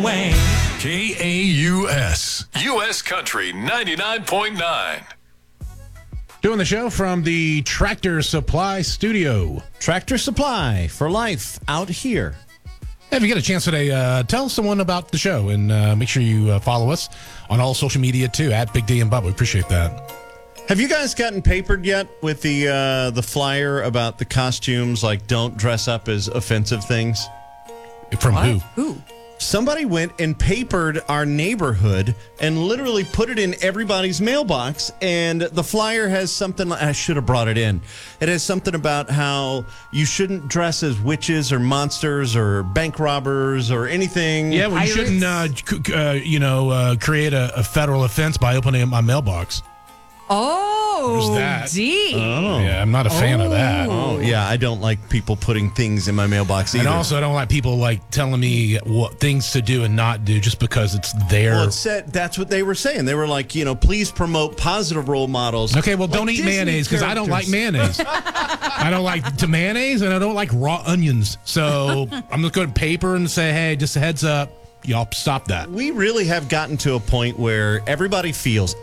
Wayne. KAUS, U.S. Country 99.9. Doing the show from the Tractor Supply Studio. Tractor Supply for life out here. If you get a chance today, tell someone about the show and make sure you follow us on all social media too, at Big D and Bubba. We appreciate that. Have you guys gotten papered yet with the flyer about the costumes, like don't dress up as offensive things? From What? who? Who? Somebody went and papered our neighborhood and literally put it in everybody's mailbox. And the flyer has something, I should have brought it in. It has something about how you shouldn't dress as witches or monsters or bank robbers or anything. Yeah, well, you shouldn't, create a federal offense by opening up my mailbox. Oh, There's that. D. Yeah, I'm not a fan of that. Oh, yeah, I don't like people putting things in my mailbox either. And also, I don't like people telling me what things to do and not do just because it's there. Well, it said that's what they were saying. They were like, please promote positive role models. Okay, well, like don't eat Disney mayonnaise because I don't like characters. mayonnaise. I don't like mayonnaise and I don't like raw onions. So I'm just going to paper and say, hey, just a heads up. Y'all stop that. We really have gotten to a point where everybody feels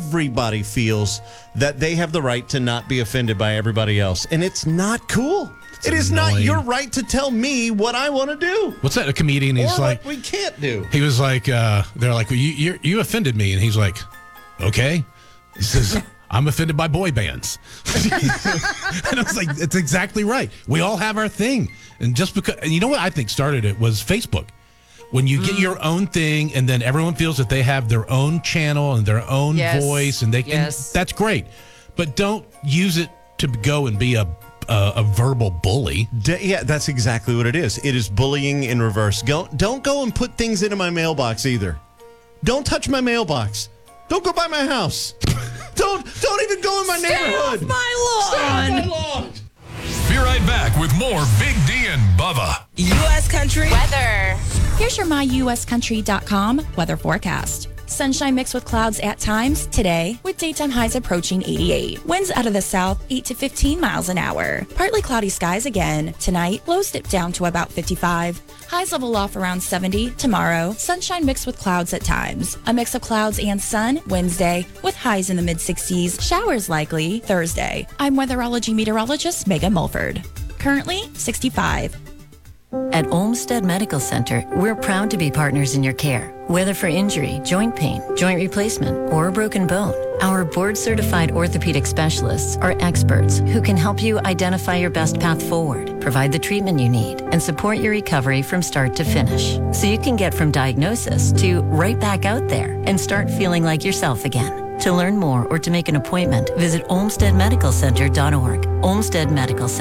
that they have the right to not be offended by everybody else. And it's not cool. It is not annoying. your right to tell me what I want to do. What's that? A comedian? He's Or like, what we can't do. he was like, they're like, well, you offended me. And he's like, okay. He says, I'm offended by boy bands. And I was like, it's exactly right. We all have our thing. And just because, and you know what I think started it was Facebook. When you get your own thing and then everyone feels that they have their own channel and their own voice and they can, that's great. But don't use it to go and be a verbal bully. Yeah, that's exactly what it is. It is bullying in reverse. Don't go and put things into my mailbox either. Don't touch my mailbox. Don't go by my house. Don't even go in my neighborhood. Stay off my lawn. Be right back with more Big D and Bubba. U.S. Country Weather. Here's your myuscountry.com weather forecast. Sunshine mixed with clouds at times today, with daytime highs approaching 88. Winds out of the south, 8 to 15 miles an hour. Partly cloudy skies again. Tonight, lows dip down to about 55. Highs level off around 70. Tomorrow, sunshine mixed with clouds at times. A mix of clouds and sun Wednesday, with highs in the mid-60s. Showers likely Thursday. I'm weatherology meteorologist Megan Mulford. Currently, 65. At Olmsted Medical Center, we're proud to be partners in your care. Whether for injury, joint pain, joint replacement, or a broken bone, our board-certified orthopedic specialists are experts who can help you identify your best path forward, provide the treatment you need, and support your recovery from start to finish. So you can get from diagnosis to right back out there and start feeling like yourself again. To learn more or to make an appointment, visit olmstedmedicalcenter.org. Olmsted Medical Center.